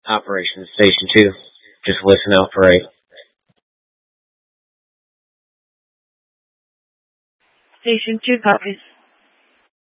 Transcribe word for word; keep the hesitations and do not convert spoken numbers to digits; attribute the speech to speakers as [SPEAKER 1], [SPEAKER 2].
[SPEAKER 1] Operation Station two. Just listen out for a...
[SPEAKER 2] Station two copies.